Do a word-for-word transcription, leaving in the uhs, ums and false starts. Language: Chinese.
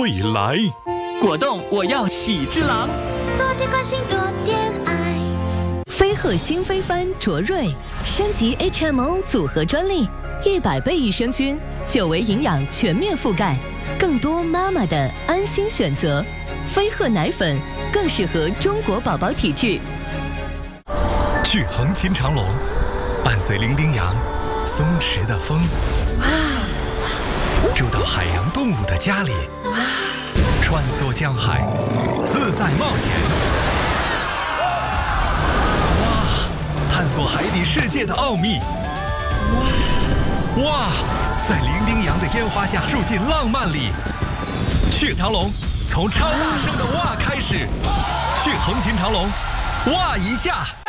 未来。 果冻，我要喜之郎。 多点关心，多点爱。 飞鹤新飞帆卓瑞升级 H M O 组合专利，一百倍益生菌，久维营养全面覆盖，更多妈妈的安心选择。飞鹤奶粉更适合中国宝宝体质。 去横琴长龙，伴随伶仃洋松弛的风，住到海洋动物的家里，穿梭江海，自在冒险。哇，探索海底世界的奥秘。哇，在伶仃洋的烟花下住进浪漫里。去长龙，从超大声的哇开始，去横琴长龙，哇一下。